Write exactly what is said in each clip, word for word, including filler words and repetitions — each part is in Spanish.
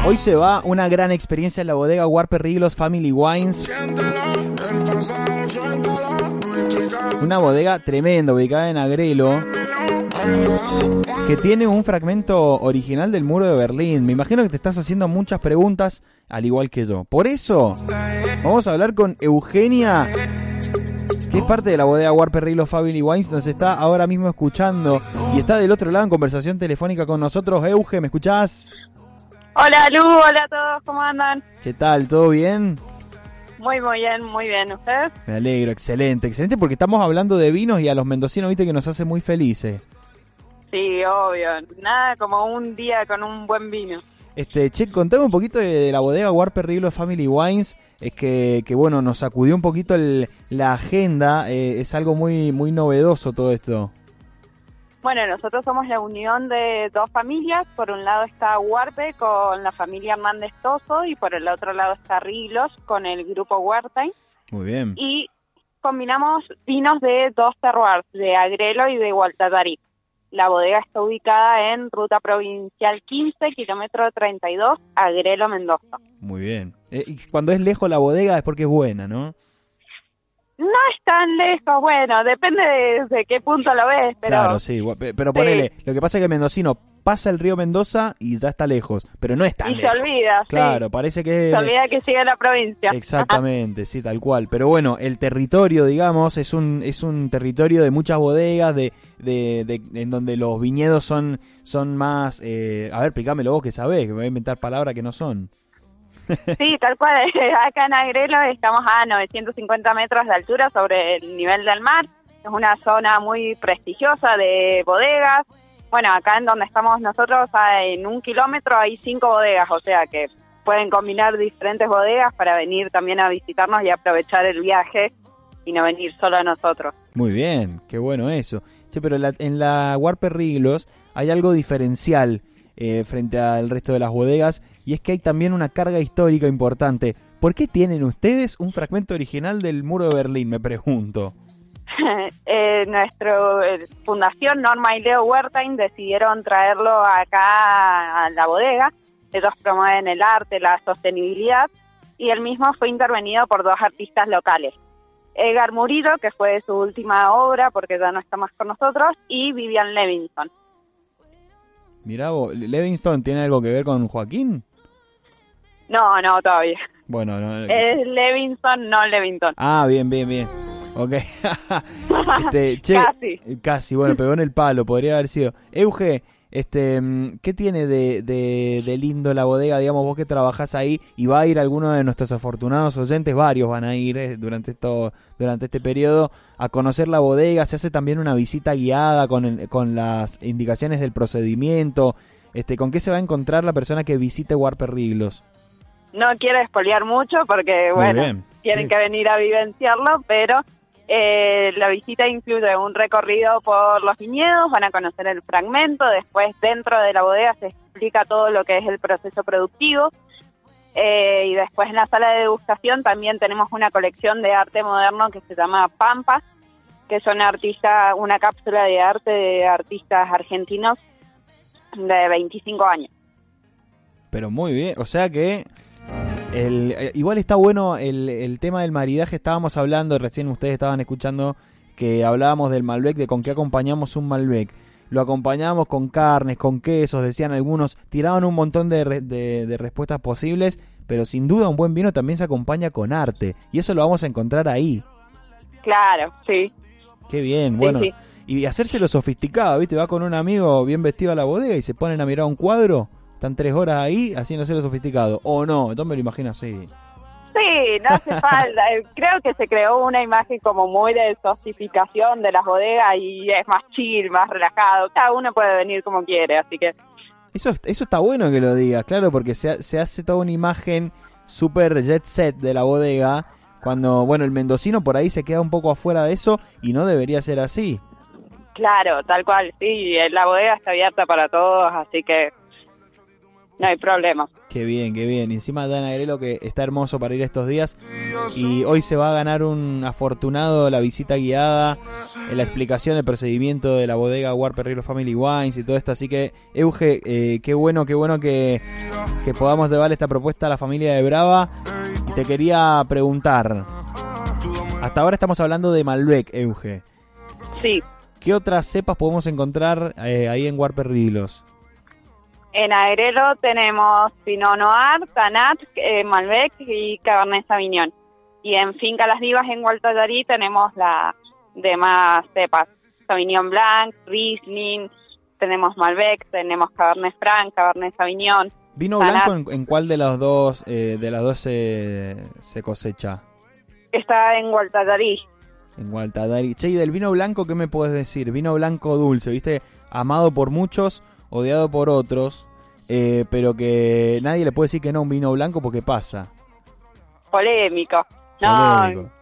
Hoy se va una gran experiencia en la bodega Warper Riglos Family Wines. Una bodega tremenda, ubicada en Agrelo, que tiene un fragmento original del muro de Berlín. Me imagino que te estás haciendo muchas preguntas, al igual que yo. Por eso, vamos a hablar con Eugenia, que es parte de la bodega Warper Riglos Family Wines. Nos está ahora mismo escuchando y está del otro lado en conversación telefónica con nosotros. Euge, ¿me escuchás? Hola Lu, hola a todos, ¿cómo andan? ¿Qué tal? ¿Todo bien? Muy, muy bien, muy bien. ¿Ustedes? Me alegro, excelente, excelente, porque estamos hablando de vinos y a los mendocinos, viste, que nos hace muy felices. Sí, obvio. Nada como un día con un buen vino. Este, che, contame un poquito de, de la bodega Warper Riglos Family Wines. Es que, que bueno, nos sacudió un poquito el, la agenda. Eh, es algo muy, muy novedoso todo esto. Bueno, nosotros somos la unión de dos familias. Por un lado está Warpe con la familia Hernández Toso y por el otro lado está Riglos con el grupo Wertheim. Muy bien. Y combinamos vinos de dos terroirs, de Agrelo y de Gualtatarí. La bodega está ubicada en Ruta Provincial quince, kilómetro treinta y dos, Agrelo, Mendoza. Muy bien. Eh, y cuando es lejos la bodega es porque es buena, ¿no? No es tan lejos, bueno, depende de, de qué punto lo ves, pero... Claro, sí, pero ponele, sí. Lo que pasa es que Mendocino pasa el río Mendoza y ya está lejos, pero no es tan y lejos. Y se olvida, Claro, sí. parece que... Se olvida que sigue la provincia. Exactamente, sí, tal cual. Pero bueno, el territorio, digamos, es un es un territorio de muchas bodegas, de de, de en donde los viñedos son son más... Eh, a ver, explícamelo vos que sabés, que me voy a inventar palabras que no son. Sí, tal cual. Acá en Agrelo estamos a novecientos cincuenta metros de altura sobre el nivel del mar. Es una zona muy prestigiosa de bodegas. Bueno, acá en donde estamos nosotros, en un kilómetro hay cinco bodegas, o sea que pueden combinar diferentes bodegas para venir también a visitarnos y aprovechar el viaje y no venir solo a nosotros. Muy bien, qué bueno eso. Che, pero la, en la Warper Riglos hay algo diferencial eh, frente al resto de las bodegas, y es que hay también una carga histórica importante. ¿Por qué tienen ustedes un fragmento original del muro de Berlín, me pregunto? eh, nuestro eh, Fundación Norma y Leo Wertheim decidieron traerlo acá a la bodega. Ellos promueven el arte, la sostenibilidad, y el mismo fue intervenido por dos artistas locales. Edgar Murillo, que fue su última obra porque ya no está más con nosotros, y Vivian Levinson. Mirá vos, ¿Levinson tiene algo que ver con Joaquín? No, no, todavía. Bueno, no. Es Levinson, no Levington. Ah, bien, bien, bien. Ok. este, che, casi. Casi, bueno, pegó en el palo, podría haber sido. Euge, este, ¿qué tiene de, de, de lindo la bodega? Digamos, vos que trabajás ahí, y va a ir alguno de nuestros afortunados oyentes, varios van a ir eh, durante esto, durante este periodo, a conocer la bodega. Se hace también una visita guiada con, el, con las indicaciones del procedimiento. Este, ¿con qué se va a encontrar la persona que visite Warper Riglos? No quiero espolear mucho porque, Muy bueno, bien. tienen Sí. que venir a vivenciarlo, pero eh, la visita incluye un recorrido por los viñedos, van a conocer el fragmento, después dentro de la bodega se explica todo lo que es el proceso productivo, eh, y después en la sala de degustación también tenemos una colección de arte moderno que se llama Pampa, que son artistas, una cápsula de arte de artistas argentinos de veinticinco años. Pero muy bien, o sea que... El, eh, igual está bueno el, el tema del maridaje. Estábamos hablando, recién ustedes estaban escuchando que hablábamos del Malbec, de con qué acompañamos un Malbec. Lo acompañamos con carnes, con quesos, decían algunos, tiraban un montón de, re, de, de respuestas posibles, pero sin duda un buen vino también se acompaña con arte, y eso lo vamos a encontrar ahí. Claro, sí. Qué bien, bueno. Sí, sí. Y hacérselo sofisticado, ¿viste? Va con un amigo bien vestido a la bodega y se ponen a mirar un cuadro. Están tres horas ahí haciéndoselo sofisticado. O no, entonces me lo imagino así. Sí, no hace falta. Creo que se creó una imagen como muy de sosificación de las bodegas y es más chill, más relajado. Cada uno puede venir como quiere, así que... Eso, eso está bueno que lo digas, claro, porque se, se hace toda una imagen super jet set de la bodega, cuando, bueno, el mendocino por ahí se queda un poco afuera de eso y no debería ser así. Claro, tal cual, sí. La bodega está abierta para todos, así que... no hay problema. Qué bien, qué bien. Y encima Dan Agrelo, que está hermoso para ir estos días. Y hoy se va a ganar un afortunado la visita guiada, en la explicación del procedimiento de la bodega War Perrilo Family Wines y todo esto. Así que, Euge, eh, qué bueno, qué bueno que, que podamos llevar esta propuesta a la familia de Brava. Y te quería preguntar, hasta ahora estamos hablando de Malbec, Euge. Sí. ¿Qué otras cepas podemos encontrar eh, ahí en War Perrilos? En Agrelo tenemos Pinot Noir, Tanat, eh, Malbec y Cabernet Sauvignon. Y en Finca Las Divas, en Gualtallarí, tenemos las demás cepas. Sauvignon Blanc, Riesling, tenemos Malbec, tenemos Cabernet Franc, Cabernet Sauvignon. ¿Vino Tanat. blanco en, en cuál de las dos eh, de las dos se, se cosecha? Está en Gualtallarí. En Gualtallarí. Che, y del vino blanco, ¿qué me puedes decir? Vino blanco dulce, ¿viste? Amado por muchos, odiado por otros, eh, pero que nadie le puede decir que no a un vino blanco porque pasa. Polémico. No, Polémico.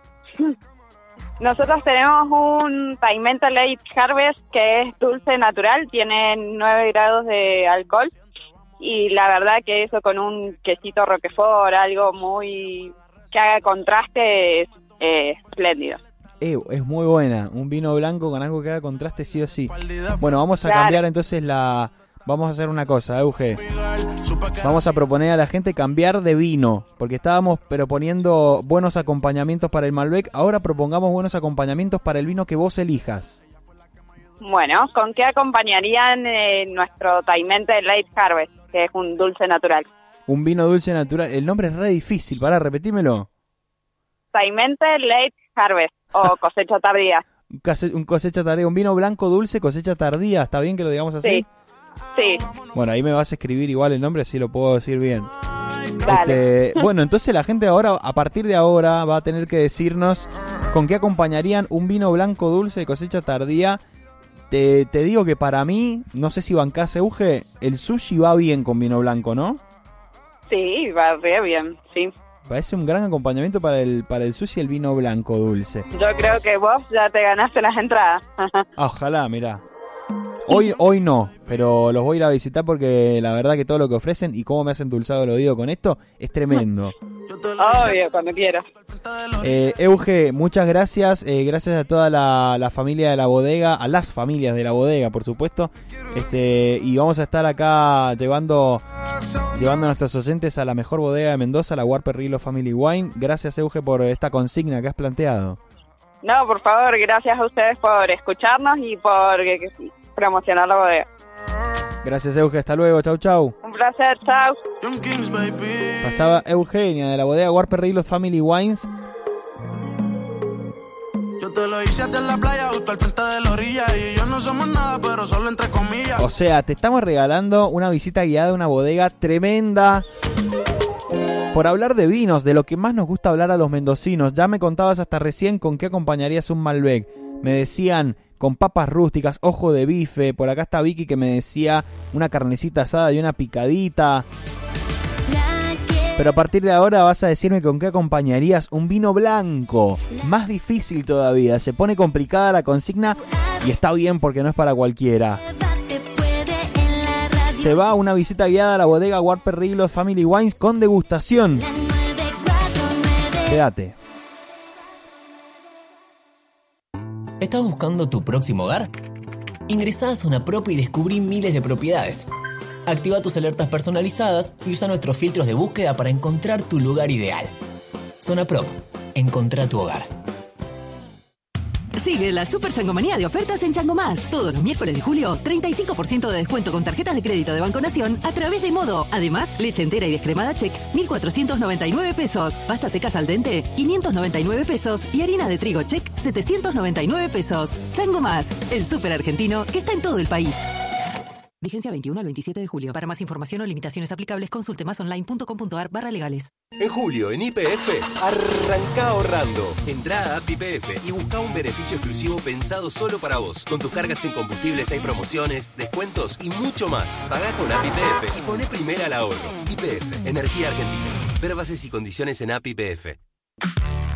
Nosotros tenemos un Pigmento Late Harvest que es dulce natural, tiene nueve grados de alcohol y la verdad que eso con un quesito Roquefort, algo muy que haga contraste, es eh, espléndido. Eh, es muy buena, un vino blanco con algo que haga contraste sí o sí. Bueno, vamos a Claro. cambiar entonces la... Vamos a hacer una cosa, Euge. Vamos a proponer a la gente cambiar de vino, porque estábamos proponiendo buenos acompañamientos para el Malbec, ahora propongamos buenos acompañamientos para el vino que vos elijas. Bueno, ¿con qué acompañarían eh, nuestro Pigmento Late Harvest, que es un dulce natural? Un vino dulce natural, el nombre es re difícil, pará, repetímelo. Pigmento Late Harvest o cosecha tardía. Un cose- Un cosecha tardía, un vino blanco dulce, cosecha tardía, ¿está bien que lo digamos así? Sí, sí, Bueno, ahí me vas a escribir igual el nombre, así lo puedo decir bien. dale. Este, bueno, entonces la gente ahora, a partir de ahora, va a tener que decirnos con qué acompañarían un vino blanco dulce de cosecha tardía. Te, te digo que para mí, no sé si bancás, Euge, el sushi va bien con vino blanco, ¿no? Sí, va re bien, sí. Parece un gran acompañamiento para el para el sushi el vino blanco dulce. Yo creo que vos ya te ganaste las entradas. Ah, ojalá, mirá. Hoy, hoy no, pero los voy a ir a visitar porque la verdad que todo lo que ofrecen y cómo me has endulzado el oído con esto es tremendo. Obvio, cuando quieras. Eh, Euge, muchas gracias, eh, gracias a toda la, la familia de la bodega, a las familias de la bodega, por supuesto, este y vamos a estar acá llevando llevando a nuestros oyentes a la mejor bodega de Mendoza, la War Perrilo Family Wine. Gracias, Euge, por esta consigna que has planteado. No, por favor, gracias a ustedes por escucharnos y por eh, promocionar la bodega. Gracias, Euge, hasta luego, chau chau. Un placer, chao. Pasaba Eugenia de la bodega War Perrilo Family Wines. Yo te lo hice hasta en la playa, justo al frente de la orilla. Y yo no somos nada, pero solo entre comillas. O sea, te estamos regalando una visita guiada a una bodega tremenda. Por hablar de vinos, de lo que más nos gusta hablar a los mendocinos. Ya me contabas hasta recién con qué acompañarías un Malbec. Me decían con papas rústicas, ojo de bife. Por acá está Vicky que me decía una carnecita asada y una picadita. Pero a partir de ahora vas a decirme con qué acompañarías un vino blanco. Más difícil todavía. Se pone complicada la consigna y está bien porque no es para cualquiera. Se va a una visita guiada a la bodega War Perrilo Family Wines con degustación. Quédate. ¿Estás buscando tu próximo hogar? Ingresá a Zona Prop y descubrí miles de propiedades. Activa tus alertas personalizadas y usa nuestros filtros de búsqueda para encontrar tu lugar ideal. Zona Prop. Encontrá tu hogar. Sigue la super changomanía de ofertas en Chango Más. Todos los miércoles de julio, treinta y cinco por ciento de descuento con tarjetas de crédito de Banco Nación a través de Modo. Además, leche entera y descremada Check, mil cuatrocientos noventa y nueve pesos. Pasta secas al dente, quinientos noventa y nueve pesos. Y harina de trigo Check, setecientos noventa y nueve pesos. Chango Más, el súper argentino que está en todo el país. Vigencia veintiuno al veintisiete de julio. Para más información o limitaciones aplicables, consulte masonline.com.ar barra legales. En julio, en Y P F, arranca ahorrando. Entrá a App Y P F y busca un beneficio exclusivo pensado solo para vos. Con tus cargas en combustibles hay promociones, descuentos y mucho más. Pagá con App Y P F y poné primera al ahorro. Y P F, Energía Argentina. Ver bases y condiciones en App Y P F.